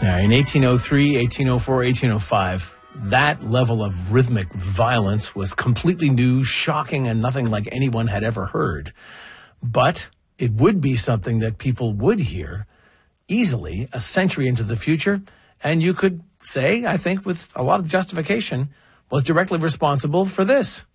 In 1803, 1804, 1805, that level of rhythmic violence was completely new, shocking, and nothing like anyone had ever heard. But it would be something that people would hear easily a century into the future, and you could say, I think with a lot of justification, was directly responsible for this.